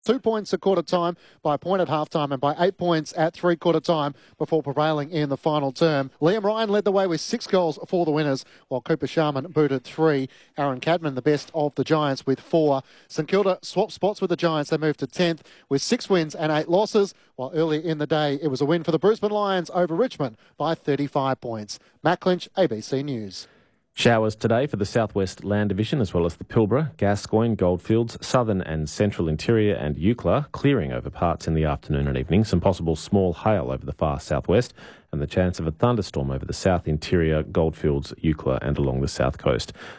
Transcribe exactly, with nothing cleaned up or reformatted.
Two points at quarter time, by a point at half time, and by eight points at three quarter time before prevailing in the final term. Liam Ryan led the way with six goals for the winners, while Cooper Sharman booted three. Aaron Cadman, the best of the Giants, with four. St Kilda swapped spots with the Giants. They moved to tenth with six wins and eight losses, while earlier in the day it was a win for the Brisbane Lions over Richmond by thirty-five points. Matt Clinch, A B C News. Showers today for the Southwest Land Division as well as the Pilbara, Gascoyne, Goldfields, Southern and Central Interior and Eucla, clearing over parts in the afternoon and evening. Some possible small hail over the far southwest and the chance of a thunderstorm over the South Interior, Goldfields, Eucla and along the south coast.